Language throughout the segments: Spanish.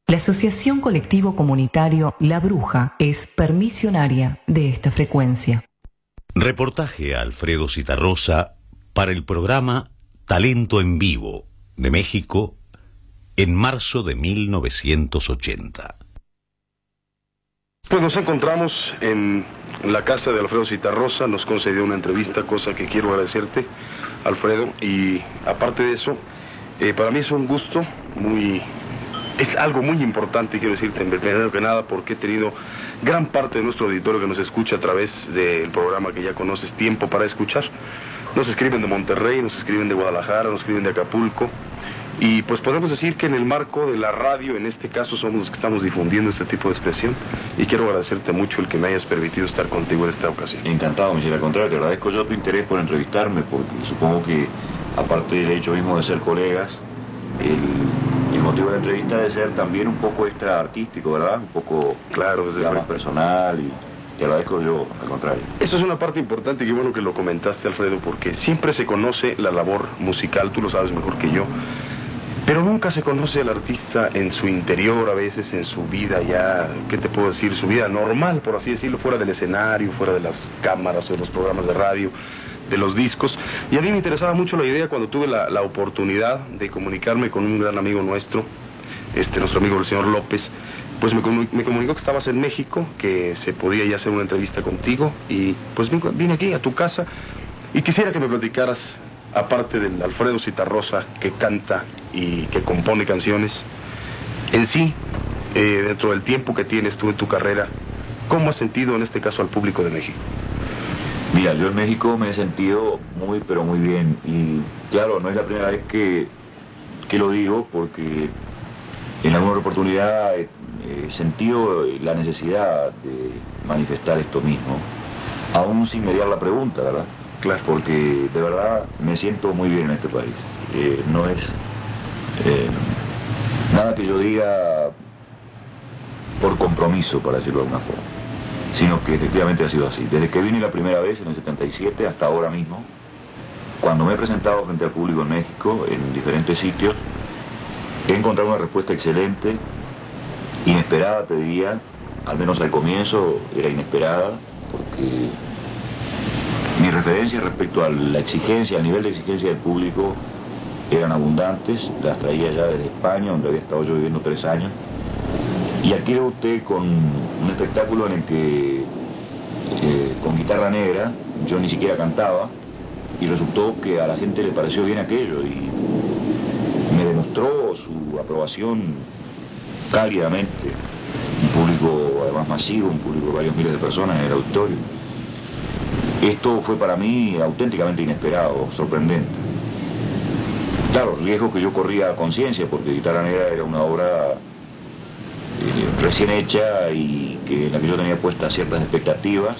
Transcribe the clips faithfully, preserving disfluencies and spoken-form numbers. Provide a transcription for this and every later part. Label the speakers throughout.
Speaker 1: La Asociación Colectivo Comunitario La Bruja es permisionaria de esta frecuencia.
Speaker 2: Reportaje a Alfredo Zitarrosa para el programa Talento en Vivo de México en marzo de mil novecientos ochenta.
Speaker 3: Pues nos encontramos en la casa de Alfredo Zitarrosa, nos concedió una entrevista, cosa que quiero agradecerte, Alfredo, y aparte de eso, eh, para mí es un gusto muy... Es algo muy importante, quiero decirte, primero que nada, porque he tenido gran parte de nuestro auditorio que nos escucha a través del programa que ya conoces, Tiempo para Escuchar. Nos escriben de Monterrey, nos escriben de Guadalajara, nos escriben de Acapulco. Y pues podemos decir que en el marco de la radio, en este caso, somos los que estamos difundiendo este tipo de expresión. Y quiero agradecerte mucho el que me hayas permitido estar contigo en esta ocasión.
Speaker 4: Encantado, Michelle. Al contrario, te agradezco yo tu interés por entrevistarme, porque supongo que, aparte del hecho mismo de ser colegas, el, el motivo de la entrevista debe ser también un poco extra artístico, ¿verdad? Un poco,
Speaker 3: claro, desde
Speaker 4: ya más personal, y te agradezco yo, al contrario.
Speaker 3: Eso es una parte importante, y qué bueno que lo comentaste, Alfredo, porque siempre se conoce la labor musical, tú lo sabes mejor que yo, pero nunca se conoce al artista en su interior, a veces en su vida ya, ¿qué te puedo decir? Su vida normal, por así decirlo, fuera del escenario, fuera de las cámaras o de los programas de radio, de los discos. Y a mí me interesaba mucho la idea cuando tuve la, la oportunidad de comunicarme con un gran amigo nuestro, este, nuestro amigo el señor López, pues me, me comunicó que estabas en México, que se podía ya hacer una entrevista contigo, y pues vine aquí a tu casa y quisiera que me platicaras, aparte del Alfredo Zitarrosa que canta y que compone canciones, en sí, eh, dentro del tiempo que tienes tú en tu carrera, ¿cómo has sentido en este caso al público de México?
Speaker 4: Mira, yo en México me he sentido muy, pero muy bien. Y claro, no es la primera vez que, que lo digo, porque en alguna oportunidad he, he sentido la necesidad de manifestar esto mismo, aún sin mediar la pregunta, ¿verdad?
Speaker 3: Claro.
Speaker 4: Porque de verdad me siento muy bien en este país. Eh, no es eh, nada que yo diga por compromiso, para decirlo de alguna forma, sino que efectivamente ha sido así. Desde que vine la primera vez, en el setenta y siete, hasta ahora mismo, cuando me he presentado frente al público en México, en diferentes sitios, he encontrado una respuesta excelente, inesperada, te diría, al menos al comienzo era inesperada, porque mis referencias respecto a la exigencia, al nivel de exigencia del público, eran abundantes, las traía ya desde España, donde había estado yo viviendo tres años, y aquí debuté con un espectáculo en el que, eh, con guitarra negra, yo ni siquiera cantaba, y resultó que a la gente le pareció bien aquello, y me demostró su aprobación cálidamente. Un público además masivo, un público de varios miles de personas en el auditorio. Esto fue para mí auténticamente inesperado, sorprendente. Claro, riesgo que yo corría a conciencia, porque Guitarra Negra era una obra eh, recién hecha y que, en la que yo tenía puestas ciertas expectativas,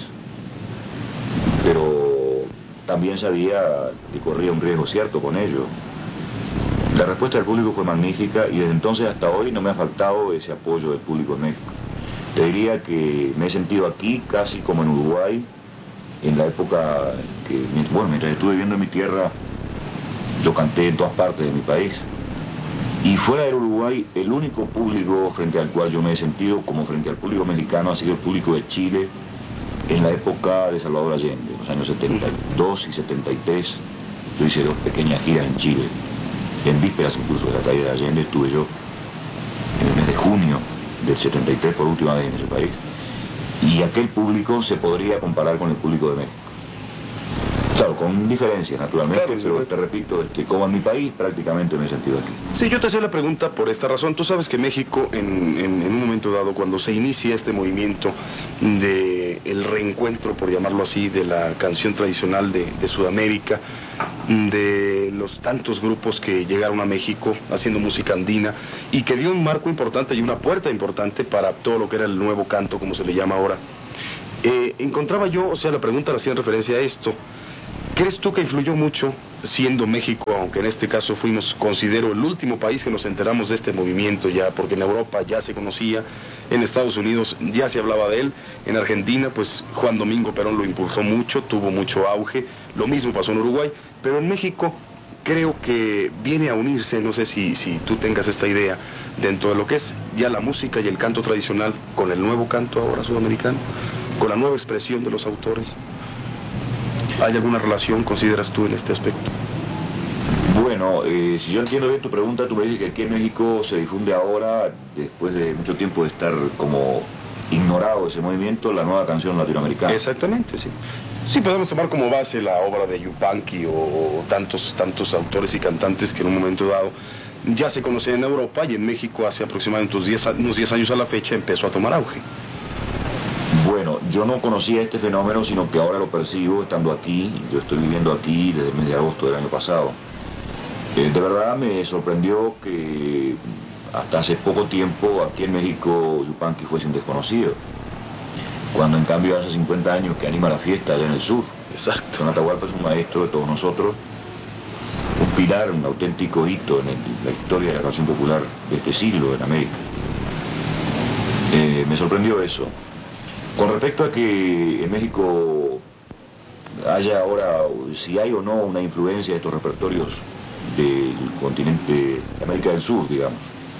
Speaker 4: pero también sabía que corría un riesgo cierto con ello. La respuesta del público fue magnífica y desde entonces hasta hoy no me ha faltado ese apoyo del público en México. Te diría que me he sentido aquí casi como en Uruguay, en la época que, bueno, mientras estuve viviendo en mi tierra, yo canté en todas partes de mi país. Y fuera del Uruguay, el único público frente al cual yo me he sentido como frente al público mexicano ha sido el público de Chile en la época de Salvador Allende, en los años setenta y dos y setenta y tres. Yo hice dos pequeñas giras en Chile. En vísperas incluso de la caída de Allende estuve yo en el mes de junio del setenta y tres por última vez en ese país. Y aquel público se podría comparar con el público de México. Claro, con diferencias naturalmente, claro, pero te repito, este, como en mi país prácticamente me he sentido aquí.
Speaker 3: Sí, yo te hacía la pregunta por esta razón. Tú sabes que México, en, en, en un momento dado, cuando se inicia este movimiento de el reencuentro, por llamarlo así, de la canción tradicional de, de Sudamérica, de los tantos grupos que llegaron a México haciendo música andina y que dio un marco importante y una puerta importante para todo lo que era el nuevo canto, como se le llama ahora, eh, encontraba yo, o sea, la pregunta hacía referencia a esto. ¿Crees tú que influyó mucho, siendo México, aunque en este caso fuimos, considero, el último país que nos enteramos de este movimiento ya, porque en Europa ya se conocía, en Estados Unidos ya se hablaba de él, en Argentina, pues Juan Domingo Perón lo impulsó mucho, tuvo mucho auge, lo mismo pasó en Uruguay, pero en México, creo que viene a unirse, no sé si, si tú tengas esta idea, dentro de lo que es ya la música y el canto tradicional, con el nuevo canto ahora sudamericano, con la nueva expresión de los autores. ¿Hay alguna relación, consideras tú, en este aspecto?
Speaker 4: Bueno, eh, si yo entiendo bien tu pregunta, tú me dices que aquí en México se difunde ahora, después de mucho tiempo de estar como ignorado ese movimiento, la nueva canción latinoamericana.
Speaker 3: Exactamente, sí. Sí, podemos tomar como base la obra de Yupanqui o, o tantos, tantos autores y cantantes que en un momento dado ya se conocían en Europa, y en México hace aproximadamente unos diez, unos diez años a la fecha empezó a tomar auge.
Speaker 4: Bueno, yo no conocía este fenómeno, sino que ahora lo percibo estando aquí. Yo estoy viviendo aquí desde el mes de agosto del año pasado. Eh, de verdad me sorprendió que hasta hace poco tiempo aquí en México Yupanqui fuese un desconocido, cuando en cambio hace cincuenta años que anima la fiesta allá en el sur.
Speaker 3: Exacto.
Speaker 4: Son Atahualpa es un maestro de todos nosotros, un pilar, un auténtico hito en el, la historia de la canción popular de este siglo en América. Eh, me sorprendió eso. Con respecto a que en México haya ahora, si hay o no una influencia de estos repertorios del continente de América del Sur, digamos,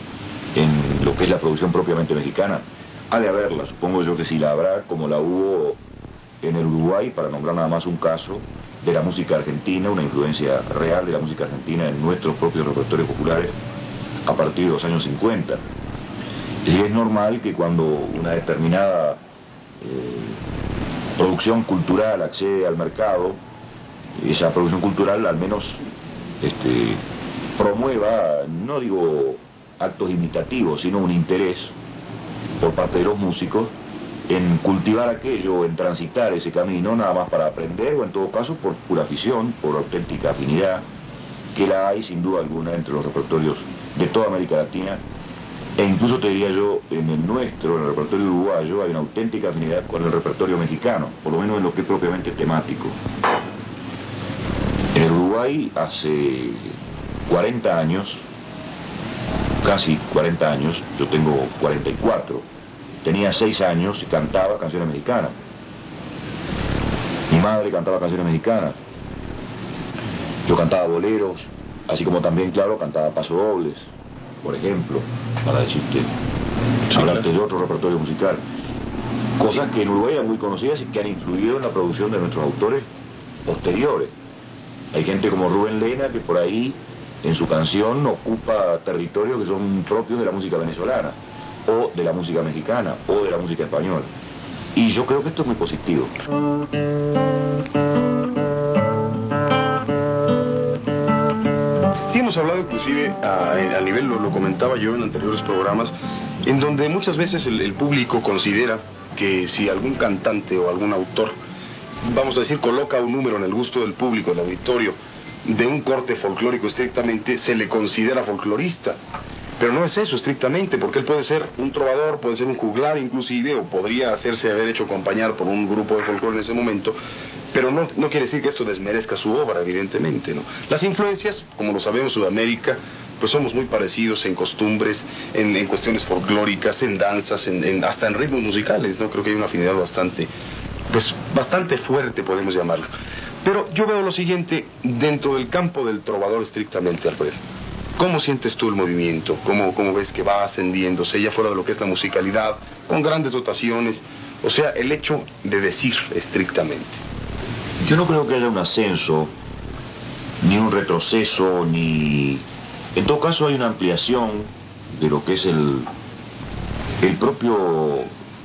Speaker 4: en lo que es la producción propiamente mexicana, ha de haberla, supongo yo que sí la habrá, como la hubo en el Uruguay, para nombrar nada más un caso, de la música argentina, una influencia real de la música argentina en nuestros propios repertorios populares a partir de los años cincuenta. Es decir, es normal que cuando una determinada eh, producción cultural accede al mercado, esa producción cultural al menos este, promueva, no digo actos imitativos, sino un interés por parte de los músicos en cultivar aquello, en transitar ese camino, nada más para aprender, o en todo caso por pura afición, por auténtica afinidad, que la hay sin duda alguna entre los repertorios de toda América Latina, e incluso te diría yo, en el nuestro, en el repertorio uruguayo, hay una auténtica afinidad con el repertorio mexicano, por lo menos en lo que es propiamente temático. En el Uruguay hace cuarenta años, casi cuarenta años, yo tengo cuarenta y cuatro, tenía seis años y cantaba canciones mexicanas. Mi madre cantaba canciones mexicanas. Yo cantaba boleros, así como también, claro, cantaba pasodobles, por ejemplo, para decirte, sí, hablarte de otro repertorio musical. Cosas que en Uruguay eran muy conocidas y que han influido en la producción de nuestros autores posteriores. Hay gente como Rubén Lena que por ahí en su canción ocupa territorios que son propios de la música venezolana, o de la música mexicana, o de la música española. Y yo creo que esto es muy positivo.
Speaker 3: Sí, hemos hablado inclusive a, a nivel, lo, lo comentaba yo en anteriores programas, en donde muchas veces el, el público considera que si algún cantante o algún autor, vamos a decir, coloca un número en el gusto del público, del auditorio, de un corte folclórico estrictamente, se le considera folclorista. Pero no es eso estrictamente, porque él puede ser un trovador, puede ser un juglar inclusive, o podría hacerse haber hecho acompañar por un grupo de folclore en ese momento, pero no, no quiere decir que esto desmerezca su obra, evidentemente, ¿no? Las influencias, como lo sabemos, Sudamérica, pues somos muy parecidos en costumbres, en, en cuestiones folclóricas, en danzas, en, en, hasta en ritmos musicales, ¿no? Creo que hay una afinidad bastante, pues bastante fuerte, podemos llamarlo. Pero yo veo lo siguiente, dentro del campo del trovador estrictamente, Alfredo. ¿Cómo sientes tú el movimiento? ¿Cómo, cómo ves que va ascendiéndose ya fuera de lo que es la musicalidad, con grandes dotaciones? O sea, el hecho de decir estrictamente.
Speaker 4: Yo no creo que haya un ascenso, ni un retroceso, ni... En todo caso hay una ampliación de lo que es el, el propio...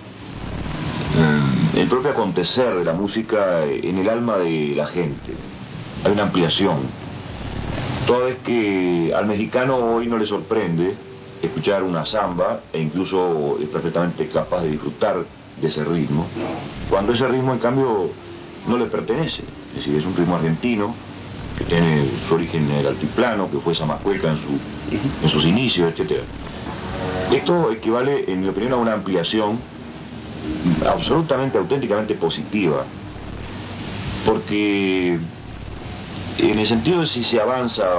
Speaker 4: el propio acontecer de la música en el alma de la gente. Hay una ampliación. Toda vez que al mexicano hoy no le sorprende escuchar una samba, e incluso es perfectamente capaz de disfrutar de ese ritmo, cuando ese ritmo en cambio no le pertenece. Es decir, es un ritmo argentino que tiene su origen en el altiplano, que fue Zamacueca en, su, en sus inicios, etcétera. Esto equivale, en mi opinión, a una ampliación absolutamente, auténticamente positiva, porque en el sentido de si se avanza